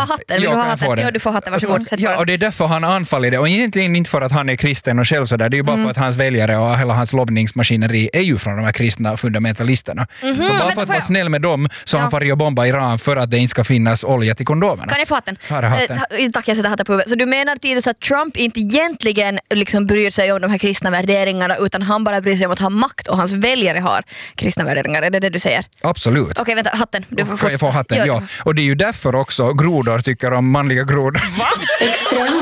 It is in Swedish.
ha hatten? Vill du ha hatten? Ja, du får hatten, varsågod. Ja, och det är därför han anfaller det. Och egentligen inte för att han är kristen och själv sådär. Det är ju bara för att hans väljare och hela hans lobbningsmaskineri är ju från de här kristna fundamentalisterna. Så bara för att vara snäll med dem så har han farit och bomba Iran för att det inte ska finnas olja till kondomerna. Kan jag få hatten? Hatten. Tack, jag sätter hatten på huvudet. Så du menar Titus att Trump inte egentligen liksom bryr sig om de här kristna värderingarna utan han bara bryr sig om att ha makt och hans väljare har kristna värderingar? Är det du säger? Absolut. Okej, vänta, hatten. Du får få hatten, ja. Och det är ju därför också grodor tycker om manliga grodor. Va?